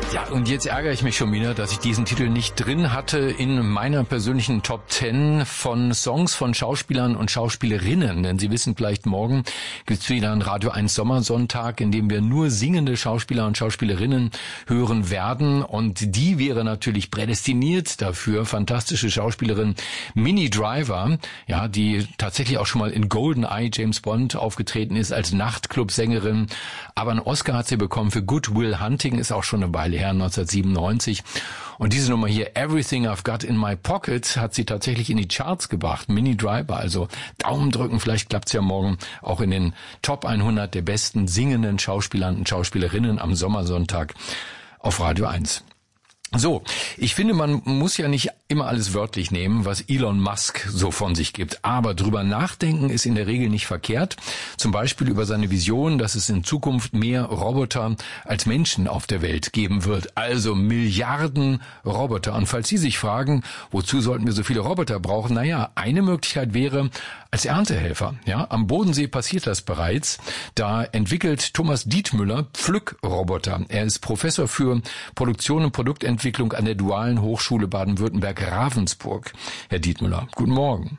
Ja, und jetzt ärgere ich mich schon wieder, dass ich diesen Titel nicht drin hatte in meiner persönlichen Top 10 von Songs von Schauspielern und Schauspielerinnen. Denn Sie wissen vielleicht, morgen gibt's wieder einen Radio 1 Sommersonntag, in dem wir nur singende Schauspieler und Schauspielerinnen hören werden. Und die wäre natürlich prädestiniert dafür, fantastische Schauspielerin Minnie Driver, ja, die tatsächlich auch schon mal in GoldenEye James Bond aufgetreten ist als Nachtclub-Sängerin. Aber einen Oscar hat sie bekommen für Good Will Hunting, ist auch schon eine Weile her, 1997. Und diese Nummer hier, Everything I've Got in My Pocket, hat sie tatsächlich in die Charts gebracht. Minnie Driver, also Daumen drücken, vielleicht klappt's ja morgen auch in den Top 100 der besten singenden Schauspieler und Schauspielerinnen am Sommersonntag auf Radio 1. So, ich finde, man muss ja nicht immer alles wörtlich nehmen, was Elon Musk so von sich gibt. Aber drüber nachdenken ist in der Regel nicht verkehrt. Zum Beispiel über seine Vision, dass es in Zukunft mehr Roboter als Menschen auf der Welt geben wird. Also Milliarden Roboter. Und falls Sie sich fragen, wozu sollten wir so viele Roboter brauchen? Naja, eine Möglichkeit wäre als Erntehelfer. Ja, am Bodensee passiert das bereits. Da entwickelt Thomas Dietmüller Pflückroboter. Er ist Professor für Produktion und Produktentwicklung an der Dualen Hochschule Baden-Württemberg-Ravensburg. Herr Dietmüller, guten Morgen.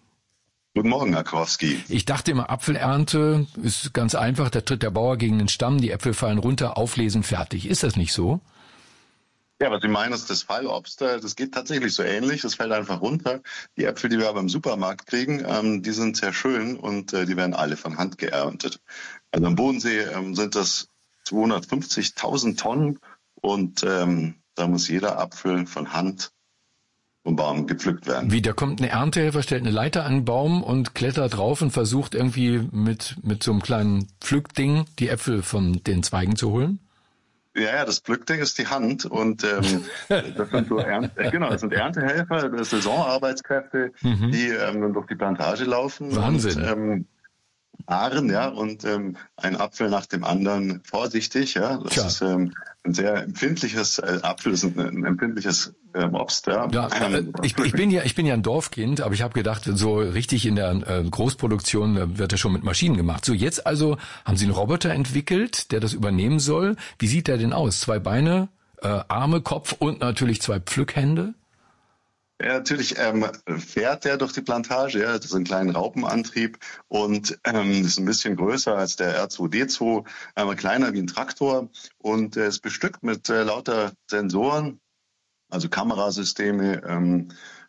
Guten Morgen, Herr Kowski. Ich dachte immer, Apfelernte ist ganz einfach. Da tritt der Bauer gegen den Stamm, die Äpfel fallen runter, auflesen, fertig. Ist das nicht so? Ja, was Sie meinen, ist das Fallobst. Das geht tatsächlich so ähnlich. Das fällt einfach runter. Die Äpfel, die wir aber im Supermarkt kriegen, die sind sehr schön und die werden alle von Hand geerntet. Also am Bodensee sind das 250.000 Tonnen und da muss jeder Apfel von Hand vom Baum gepflückt werden. Wie, da kommt ein Erntehelfer, stellt eine Leiter an den Baum und klettert drauf und versucht irgendwie mit so einem kleinen Pflückding die Äpfel von den Zweigen zu holen? Ja, das Pflückding ist die Hand und das sind so das sind Erntehelfer, das sind Saisonarbeitskräfte, die dann durch die Plantage laufen. Wahnsinn. Und, Ahren, ja, und ein Apfel nach dem anderen vorsichtig, ja. Das ist ein sehr empfindliches Apfel, das ist ein empfindliches Obst, ja. Ja, ich bin ja ein Dorfkind, aber ich habe gedacht, so richtig in der Großproduktion wird das schon mit Maschinen gemacht. So, jetzt also haben Sie einen Roboter entwickelt, der das übernehmen soll. Wie sieht der denn aus? 2 Beine, Arme, Kopf und natürlich 2 Pflückhände? Ja, natürlich fährt der durch die Plantage, ja, das ist ein kleiner Raupenantrieb und ist ein bisschen größer als der R2D2, kleiner wie ein Traktor und ist bestückt mit lauter Sensoren, also Kamerasysteme,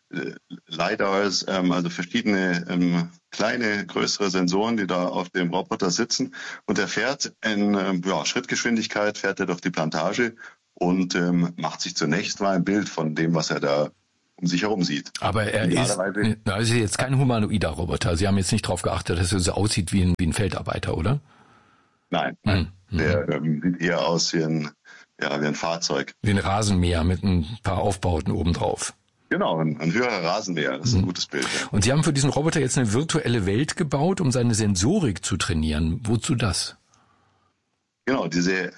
LiDARs, also verschiedene kleine, größere Sensoren, die da auf dem Roboter sitzen und der fährt in Schrittgeschwindigkeit, fährt er durch die Plantage und macht sich zunächst mal ein Bild von dem, was er da um sich herum sieht. Aber er ist jetzt kein humanoider Roboter. Sie haben jetzt nicht darauf geachtet, dass er so aussieht wie ein Feldarbeiter, oder? Nein. Der sieht eher aus wie ein Fahrzeug. Wie ein Rasenmäher mit ein paar Aufbauten obendrauf. Genau, ein höherer Rasenmäher. Das ist ein gutes Bild. Ja. Und Sie haben für diesen Roboter jetzt eine virtuelle Welt gebaut, um seine Sensorik zu trainieren. Wozu das? Genau, diese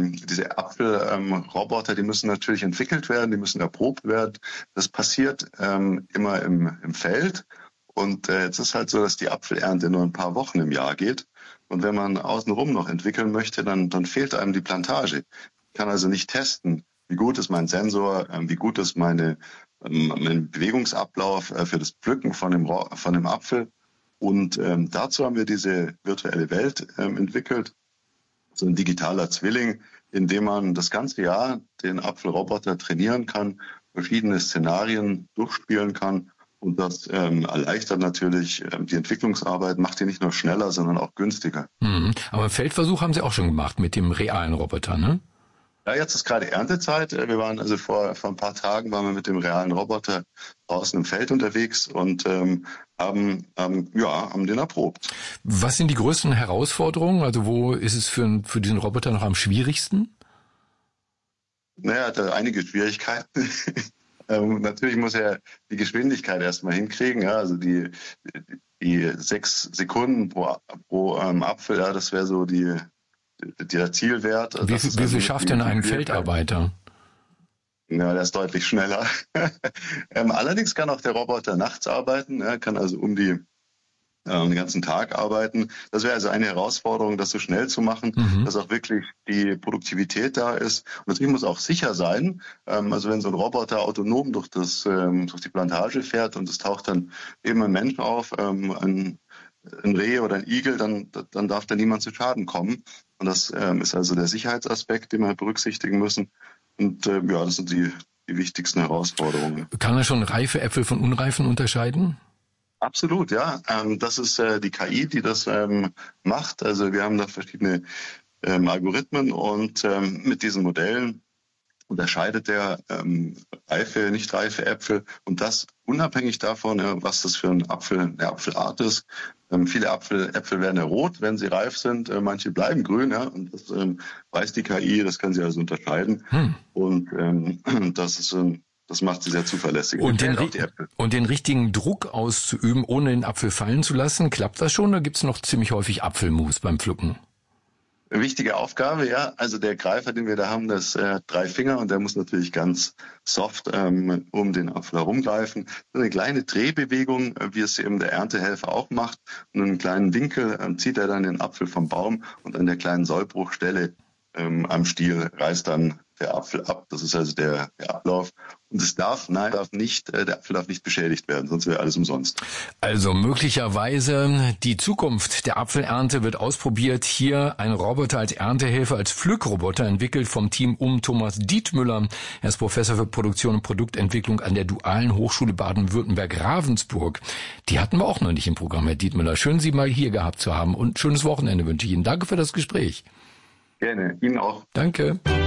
Apfelroboter, die müssen natürlich entwickelt werden, die müssen erprobt werden. Das passiert immer im Feld. Und jetzt ist halt so, dass die Apfelernte nur ein paar Wochen im Jahr geht. Und wenn man außenrum noch entwickeln möchte, dann fehlt einem die Plantage. Ich kann also nicht testen, wie gut ist mein Sensor, wie gut ist mein Bewegungsablauf für das Pflücken von dem Apfel. Und dazu haben wir diese virtuelle Welt entwickelt. So ein digitaler Zwilling, in dem man das ganze Jahr den Apfelroboter trainieren kann, verschiedene Szenarien durchspielen kann und das erleichtert natürlich die Entwicklungsarbeit, macht die nicht nur schneller, sondern auch günstiger. Aber einen Feldversuch haben Sie auch schon gemacht mit dem realen Roboter, ne? Ja, jetzt ist gerade Erntezeit. Wir waren also vor ein paar Tagen waren wir mit dem realen Roboter draußen im Feld unterwegs und haben den erprobt. Was sind die größten Herausforderungen? Also wo ist es für diesen Roboter noch am schwierigsten? Naja, hat er einige Schwierigkeiten. Natürlich muss er die Geschwindigkeit erstmal hinkriegen. Ja, also die 6 Sekunden pro Apfel, ja, das wäre so der Zielwert. Wie viel schafft denn ein Feldarbeiter? Ja, der ist deutlich schneller. Allerdings kann auch der Roboter nachts arbeiten. Er kann also um die den ganzen Tag arbeiten. Das wäre also eine Herausforderung, das so schnell zu machen, dass auch wirklich die Produktivität da ist. Und natürlich muss auch sicher sein. Also wenn so ein Roboter autonom durch die Plantage fährt und es taucht dann eben ein Mensch auf, ein Reh oder ein Igel, dann darf da niemand zu Schaden kommen. Und das ist also der Sicherheitsaspekt, den wir berücksichtigen müssen. Und das sind die wichtigsten Herausforderungen. Kann er schon reife Äpfel von unreifen unterscheiden? Absolut, ja. Das ist die KI, die das macht. Also wir haben da verschiedene Algorithmen und mit diesen Modellen unterscheidet der reife, nicht reife Äpfel und das unabhängig davon, was das für eine Apfelart ist. Viele Äpfel werden ja rot, wenn sie reif sind. Manche bleiben grün, ja, und das weiß die KI, das kann sie also unterscheiden. Und das macht sie sehr zuverlässig. Und den richtigen Druck auszuüben, ohne den Apfel fallen zu lassen, klappt das schon? Oder gibt es noch ziemlich häufig Apfelmus beim Pflücken? Wichtige Aufgabe, ja. Also der Greifer, den wir da haben, das hat 3 Finger und der muss natürlich ganz soft um den Apfel herumgreifen. Eine kleine Drehbewegung, wie es eben der Erntehelfer auch macht. Und einen kleinen Winkel zieht er dann den Apfel vom Baum und an der kleinen Sollbruchstelle am Stiel reißt dann der Apfel ab. Das ist also der Ablauf. Und der Apfel darf nicht beschädigt werden, sonst wäre alles umsonst. Also möglicherweise die Zukunft der Apfelernte wird ausprobiert. Hier ein Roboter als Erntehelfer, als Pflückroboter, entwickelt vom Team um Thomas Dietmüller. Er ist Professor für Produktion und Produktentwicklung an der Dualen Hochschule Baden-Württemberg-Ravensburg. Die hatten wir auch noch nicht im Programm, Herr Dietmüller. Schön, Sie mal hier gehabt zu haben und schönes Wochenende wünsche ich Ihnen. Danke für das Gespräch. Gerne, Ihnen auch. Danke.